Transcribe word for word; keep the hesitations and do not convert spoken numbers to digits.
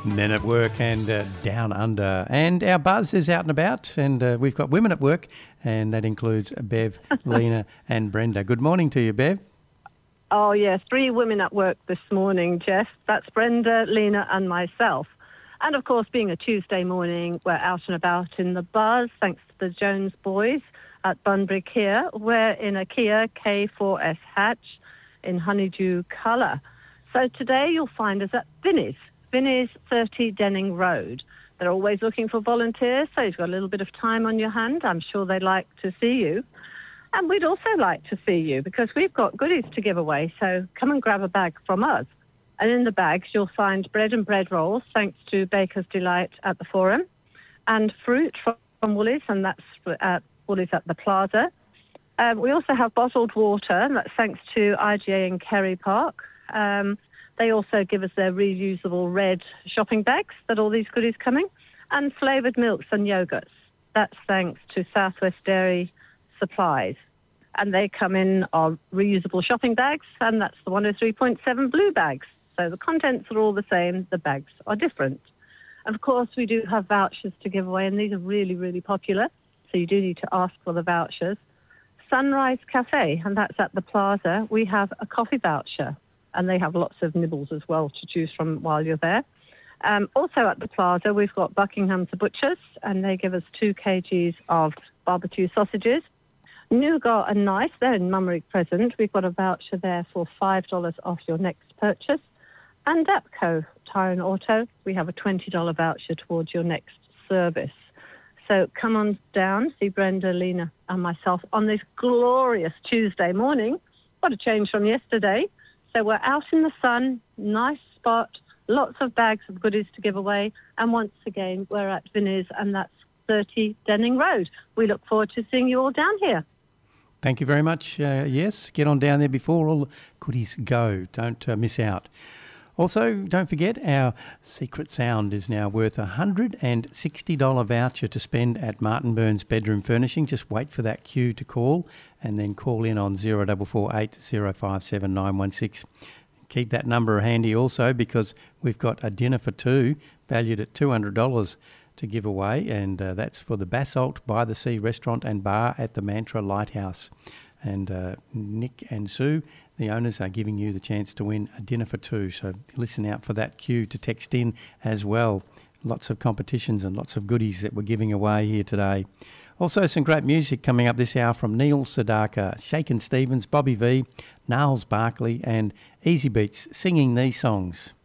Men at Work and uh, Down Under. And our buzz is out and about, and uh, we've got women at work, and that includes Bev, Lena and Brenda. Good morning to you, Bev. Oh, yes, three women at work this morning, Jeff. That's Brenda, Lena and myself. And, of course, being a Tuesday morning, we're out and about in the buzz, thanks to the Jones boys at Bunbury Kia. We're in a Kia K four S hatch in honeydew colour. So today you'll find us at Vinnie's. Vinnie's thirty Denning Road. They're always looking for volunteers, so you've got a little bit of time on your hand. I'm sure they'd like to see you. And we'd also like to see you because we've got goodies to give away, so come and grab a bag from us. And in the bags you'll find bread and bread rolls, thanks to Baker's Delight at the Forum, and fruit from Woolies, and that's at Woolies at the Plaza. Um, we also have bottled water, and that's thanks to I G A in Kerry Park. Um, They also give us their reusable red shopping bags that all these goodies coming, and flavoured milks and yogurts. That's thanks to Southwest Dairy Supplies. And they come in our reusable shopping bags, and that's the one oh three point seven blue bags. So the contents are all the same, the bags are different. Of course, we do have vouchers to give away, and these are really, really popular, so you do need to ask for the vouchers. Sunrise Cafe, and that's at the Plaza. We have a coffee voucher, and they have lots of nibbles as well to choose from while you're there. Um, also at the Plaza, we've got Buckingham's the Butchers, and they give us two kilograms of barbecue sausages. Nougat and Nice, they're in Mummery Present. We've got a voucher there for five dollars off your next purchase. And Dapco Tyre and Auto, we have a twenty dollars voucher towards your next service. So come on down, see Brenda, Lena and myself on this glorious Tuesday morning. What a change from yesterday. So we're out in the sun, nice spot, lots of bags of goodies to give away. And once again, we're at Vinnie's, and that's thirty Denning Road. We look forward to seeing you all down here. Thank you very much. Uh, yes, get on down there before all the goodies go. Don't uh, miss out. Also, don't forget, our Secret Sound is now worth a one hundred sixty dollars voucher to spend at Martin Burns Bedroom Furnishing. Just wait for that queue to call and then call in on zero four four eight, zero five seven nine one six. Keep that number handy also, because we've got a dinner for two valued at two hundred dollars to give away, and uh, that's for the Basalt by the Sea restaurant and bar at the Mantra Lighthouse. And uh, Nick and Sue, the owners, are giving you the chance to win a dinner for two. So listen out for that cue to text in as well. Lots of competitions and lots of goodies that we're giving away here today. Also some great music coming up this hour from Neil Sedaka, Shakin' Stevens, Bobby V, Niles Barkley and Easy Beats singing these songs.